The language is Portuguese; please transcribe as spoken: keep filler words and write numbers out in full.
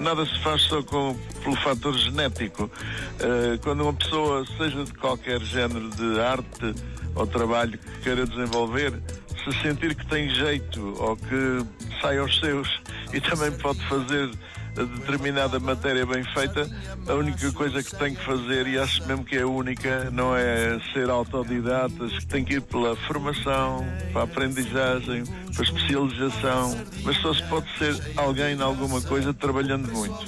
nada se faz só com, pelo fator genético. Uh, quando uma pessoa, seja de qualquer género de arte ou trabalho que queira desenvolver, se sentir que tem jeito ou que sai aos seus e também pode fazer determinada matéria bem feita, a única coisa que tem que fazer, e acho mesmo que é a única, não é ser autodidatas, que tem que ir pela formação, para a aprendizagem, para a especialização, mas só se pode ser alguém em alguma coisa trabalhando muito.